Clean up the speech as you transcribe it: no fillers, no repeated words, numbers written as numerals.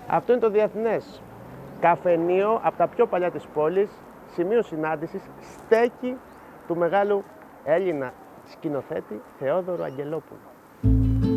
Αυτό είναι το διεθνές καφενείο από τα πιο παλιά της πόλης, σημείο συνάντησης, στέκη του μεγάλου Έλληνα σκηνοθέτη Θεόδωρου Αγγελόπουλου.